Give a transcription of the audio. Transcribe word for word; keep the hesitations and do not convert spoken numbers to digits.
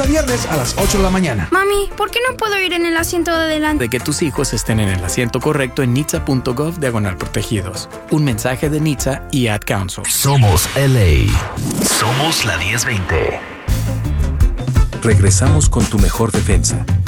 a viernes a las ocho de la mañana. Mami, ¿por qué no puedo ir en el asiento de adelante? De que tus hijos estén en el asiento correcto en nitsa.gov diagonal protegidos. Un mensaje de Nitsa y Ad Council. Somos L A. Somos la diez veinte. Regresamos con tu mejor defensa.